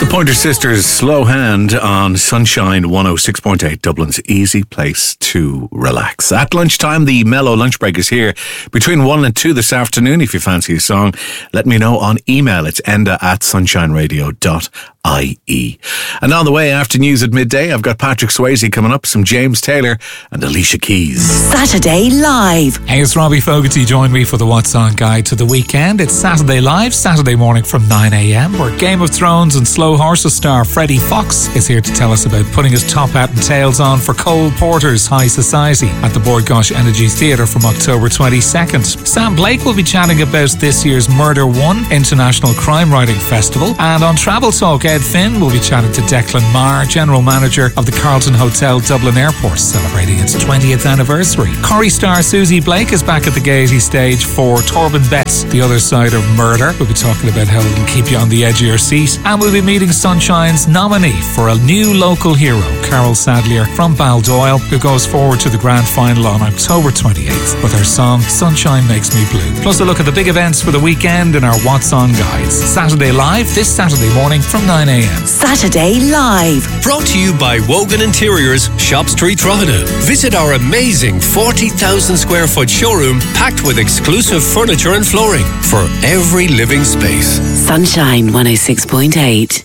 Pointer Sisters, Slow Hand on Sunshine 106.8, Dublin's easy place to relax. At lunchtime, the Mellow Lunch Break is here between 1 and 2 this afternoon. If you fancy a song, let me know on email. It's enda@sunshineradio.ie. And on the way after news at midday, I've got Patrick Swayze coming up, some James Taylor and Alicia Keys. Saturday Live. Hey, it's Robbie Fogarty. Join me for the What's On Guide to the weekend. It's Saturday Live, Saturday morning from 9 a.m, where Game of Thrones and Slow Horses star Freddie Fox is here to tell us about putting his top hat and tails on for Cole Porter's High Society at the Bord Gáis Energy Theatre from October 22nd. Sam Blake will be chatting about this year's Murder One International Crime Writing Festival. And on Travel Talk, Ed Finn will be chatting to Declan Marr, General Manager of the Carlton Hotel Dublin Airport, celebrating its 20th anniversary. Corrie star Susie Blake is back at the Gaiety stage for Torben Betts, The Other Side of Murder. We'll be talking about how it can keep you on the edge of your seat. And we'll be meeting Sunshine's nominee for a new local hero, Carol Sadlier from Baldoyle, who goes forward to the grand final on October 28th with her song Sunshine Makes Me Blue. Plus a look at the big events for the weekend in our What's On Guides. Saturday Live this Saturday morning from 9 a.m. Saturday Live. Brought to you by Wogan Interiors, Shop Street, Drogheda. Visit our amazing 40,000 square foot showroom packed with exclusive furniture and flooring for every living space. Sunshine 106.8.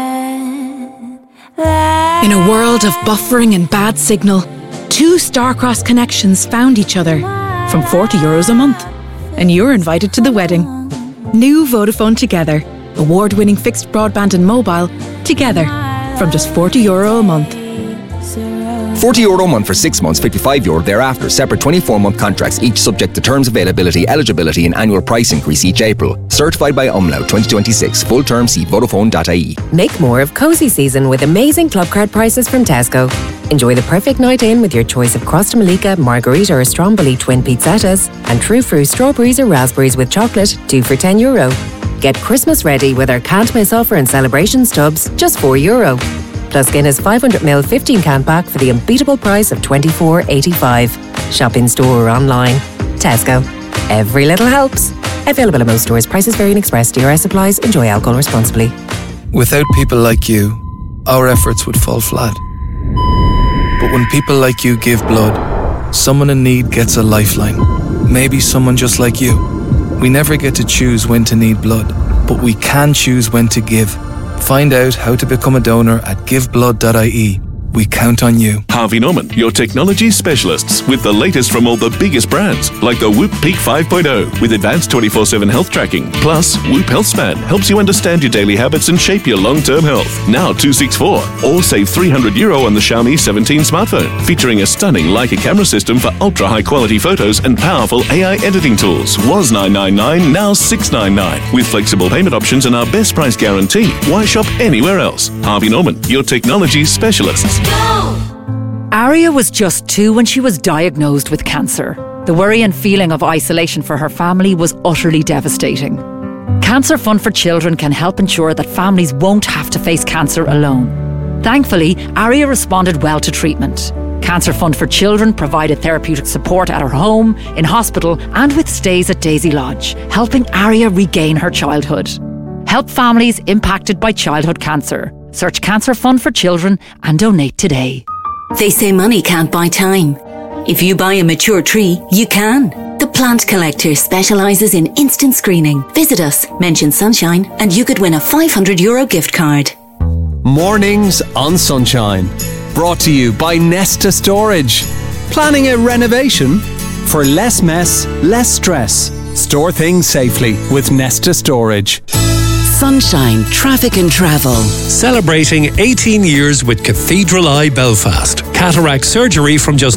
In a world of buffering and bad signal, two star-crossed connections found each other from €40 a month. And you're invited to the wedding. New Vodafone Together. Award-winning fixed broadband and mobile together from just €40 a month. €40 a month for 6 months, €55 thereafter. Separate 24-month contracts, each subject to terms, availability, eligibility and annual price increase each April. Certified by Umlaut 2026. Full term, see Vodafone.ie. Make more of cosy season with amazing club card prices from Tesco. Enjoy the perfect night in with your choice of Crosta Malika, Margarita or Stromboli twin pizzettas and True Fruit strawberries or raspberries with chocolate, 2 for €10. Get Christmas ready with our can't miss offer and celebrations tubs, just €4. Plus Guinness 500ml 15-can pack for the unbeatable price of $24.85. Shop in store or online. Tesco. Every little helps. Available at most stores. Prices vary in Express. DRS applies. Enjoy alcohol responsibly. Without people like you, our efforts would fall flat. But when people like you give blood, someone in need gets a lifeline. Maybe someone just like you. We never get to choose when to need blood, but we can choose when to give. Find out how to become a donor at giveblood.ie. We count on you. Harvey Norman, your technology specialists with the latest from all the biggest brands, like the Whoop Peak 5.0 with advanced 24/7 health tracking. Plus, Whoop HealthSpan helps you understand your daily habits and shape your long-term health. Now $264, or save €300 on the Xiaomi 17 smartphone, featuring a stunning Leica camera system for ultra-high quality photos and powerful AI editing tools. Was $999, now $699, with flexible payment options and our best price guarantee. Why shop anywhere else? Harvey Norman, your technology specialists. Aria was just 2 when she was diagnosed with cancer. The worry and feeling of isolation for her family was utterly devastating. Cancer Fund for Children can help ensure that families won't have to face cancer alone. Thankfully, Aria responded well to treatment. Cancer Fund for Children provided therapeutic support at her home, in hospital and with stays at Daisy Lodge, helping Aria regain her childhood. Help families impacted by childhood cancer. Search Cancer Fund for Children and donate today. They say money can't buy time. If you buy a mature tree, you can. The Plant Collector specialises in instant screening. Visit us, mention Sunshine, and you could win a €500 gift card. Mornings on Sunshine. Brought to you by Nesta Storage. Planning a renovation? For less mess, less stress. Store things safely with Nesta Storage. Sunshine Traffic and Travel. Celebrating 18 years with Cathedral Eye Belfast. Cataract surgery from just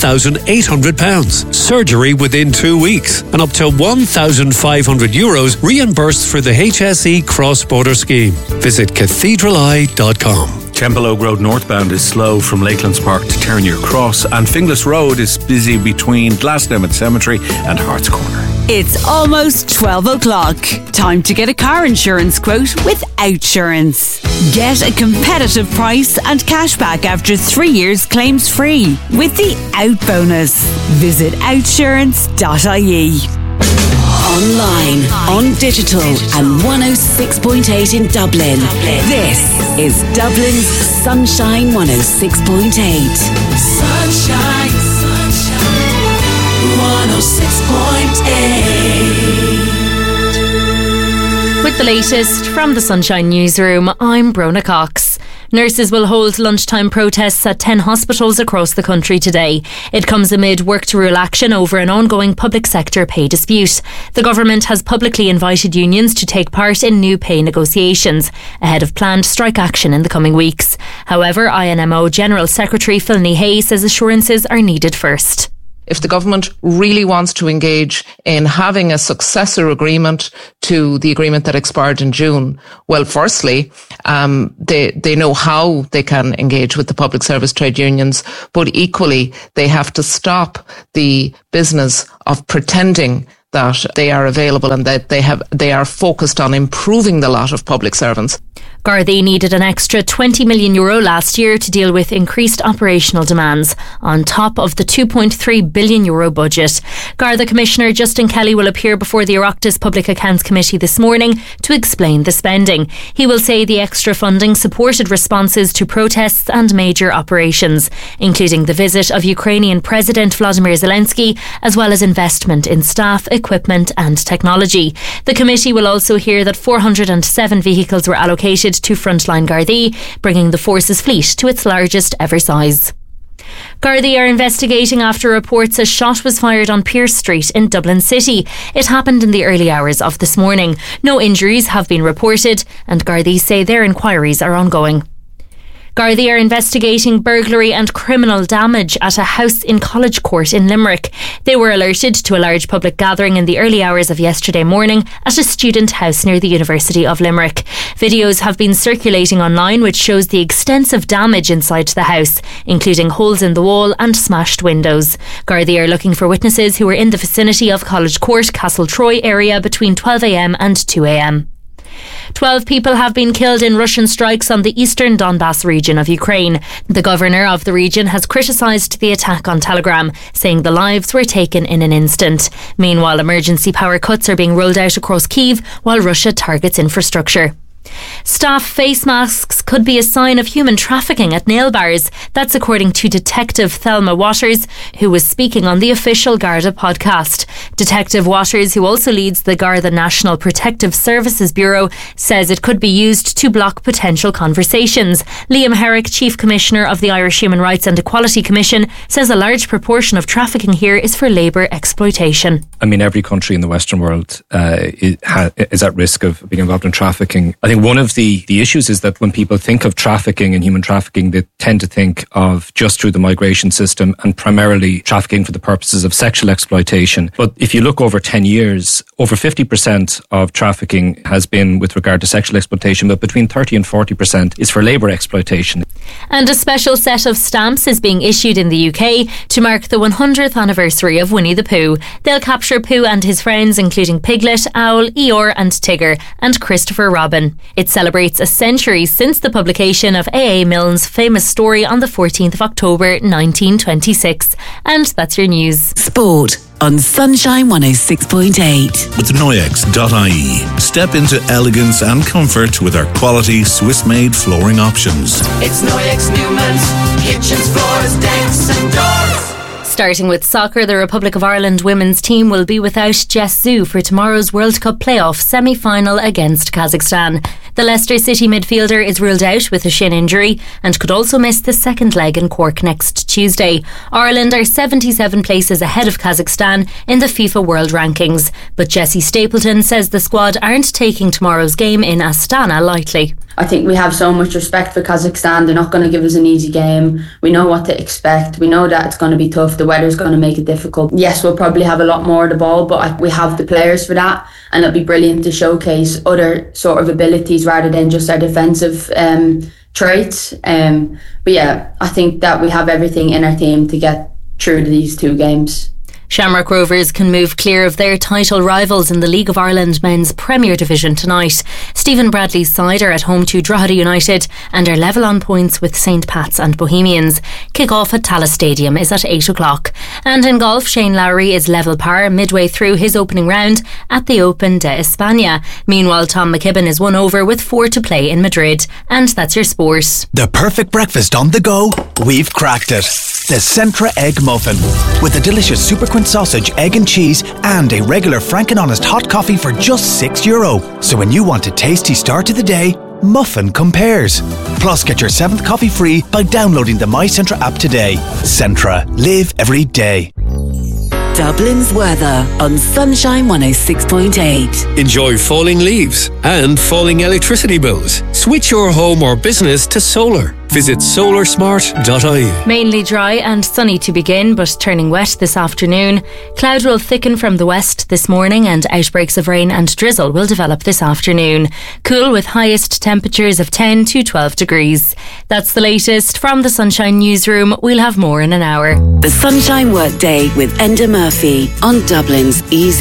£1,800. Surgery within 2 weeks. And up to €1,500 reimbursed for the HSE cross-border scheme. Visit cathedraleye.com. Temple Oak Road northbound is slow from Lakelands Park to Ternier Cross, and Finglas Road is busy between Glasnevin Cemetery and Hart's Corner. It's almost 12 o'clock. Time to get a car insurance quote with Outsurance. Get a competitive price and cashback after 3 years claims free with the Out Bonus. Visit outsurance.ie. online, on digital, and 106.8 in Dublin. This is Dublin's Sunshine 106.8. Sunshine, 106.8. With the latest from the Sunshine Newsroom, I'm Brona Cox. Nurses will hold lunchtime protests at 10 hospitals across the country today. It comes amid work to rule action over an ongoing public sector pay dispute. The government has publicly invited unions to take part in new pay negotiations, ahead of planned strike action in the coming weeks. However, INMO General Secretary Philny Hay says assurances are needed first. If the government really wants to engage in having a successor agreement to the agreement that expired in June, well, firstly, they know how they can engage with the public service trade unions, but equally, they have to stop the business of pretending that they are available and that they are focused on improving the lot of public servants. Gardaí needed an extra €20 million last year to deal with increased operational demands, on top of the €2.3 billion budget. Garda Commissioner Justin Kelly will appear before the Oireachtas Public Accounts Committee this morning to explain the spending. He will say the extra funding supported responses to protests and major operations, including the visit of Ukrainian President Vladimir Zelensky, as well as investment in staff, equipment and technology. The committee will also hear that 407 vehicles were allocated to frontline Gardaí, bringing the force's fleet to its largest ever size. Gardaí are investigating after reports a shot was fired on Pearse Street in Dublin City. It happened in the early hours of this morning. No injuries have been reported, and Gardaí say their inquiries are ongoing. Gardaí are investigating burglary and criminal damage at a house in College Court in Limerick. They were alerted to a large public gathering in the early hours of yesterday morning at a student house near the University of Limerick. Videos have been circulating online which shows the extensive damage inside the house, including holes in the wall and smashed windows. Gardaí are looking for witnesses who were in the vicinity of College Court, Castle Troy area between 12 a.m. and 2 a.m. 12 people have been killed in Russian strikes on the eastern Donbass region of Ukraine. The governor of the region has criticised the attack on Telegram, saying the lives were taken in an instant. Meanwhile, emergency power cuts are being rolled out across Kyiv while Russia targets infrastructure. Staff face masks could be a sign of human trafficking at nail bars. That's according to Detective Thelma Waters, who was speaking on the official Garda podcast. Detective Waters, who also leads the Garda National Protective Services Bureau, says it could be used to block potential conversations. Liam Herrick, Chief Commissioner of the Irish Human Rights and Equality Commission, says a large proportion of trafficking here is for labour exploitation. I mean, every country in the Western world is at risk of being involved in trafficking. I think one of the issues is that when people think of trafficking and human trafficking, they tend to think of just through the migration system and primarily trafficking for the purposes of sexual exploitation. But if you look over 10 years, over 50% of trafficking has been with regard to sexual exploitation, but between 30 and 40% is for labour exploitation. And a special set of stamps is being issued in the UK to mark the 100th anniversary of Winnie the Pooh. They'll capture Pooh and his friends, including Piglet, Owl, Eeyore and Tigger, and Christopher Robin. It celebrates a century since the publication of A.A. Milne's famous story on the 14th of October 1926. And that's your news. Sport on Sunshine 106.8. With Noyex.ie. Step into elegance and comfort with our quality Swiss-made flooring options. It's Noyex Newman's kitchens, floors, decks and doors. Starting with soccer, the Republic of Ireland women's team will be without Jess Zhu for tomorrow's World Cup playoff semi-final against Kazakhstan. The Leicester City midfielder is ruled out with a shin injury and could also miss the second leg in Cork next Tuesday. Ireland are 77 places ahead of Kazakhstan in the FIFA World Rankings, but Jessie Stapleton says the squad aren't taking tomorrow's game in Astana lightly. I think we have so much respect for Kazakhstan. They're not going to give us an easy game. We know what to expect. We know that it's going to be tough. The weather's going to make it difficult. Yes, we'll probably have a lot more of the ball, but we have the players for that, and it'll be brilliant to showcase other sort of abilities rather than just our defensive traits. But yeah, I think that we have everything in our team to get through to these two games. Shamrock Rovers can move clear of their title rivals in the League of Ireland Men's Premier Division tonight. Stephen Bradley's side are at home to Drogheda United and are level on points with St Pat's and Bohemians. Kick-off at Tallaght Stadium is at 8 o'clock. And in golf, Shane Lowry is level par midway through his opening round at the Open de España. Meanwhile, Tom McKibben is 1 over with 4 to play in Madrid. And that's your sport. The perfect breakfast on the go? We've cracked it. The Centra Egg Muffin. With a delicious Superquint sausage, egg and cheese and a regular Frank and Honest hot coffee for just €6. So when you want a tasty start to the day, Muffin compares. Plus, get your 7th coffee free by downloading the My Centra app today. Centra. Live every day. Dublin's weather on Sunshine 106.8. Enjoy falling leaves and falling electricity bills. Switch your home or business to solar. Visit solarsmart.ie. Mainly dry and sunny to begin, but turning wet this afternoon. Cloud will thicken from the west this morning and outbreaks of rain and drizzle will develop this afternoon. Cool with highest temperatures of 10 to 12 degrees. That's the latest from the Sunshine Newsroom. We'll have more in an hour. The Sunshine Workday with Enda Murphy on Dublin's Easy